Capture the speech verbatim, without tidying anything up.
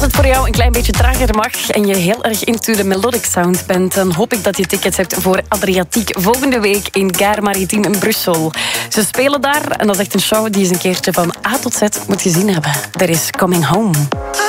Als het voor jou een klein beetje trager mag en je heel erg into de melodic sound bent, dan hoop ik dat je tickets hebt voor Adriatiek volgende week in Gare Maritime in Brussel. Ze spelen daar en dat is echt een show die je eens een keertje van A tot Z moet gezien hebben. There is Coming Home.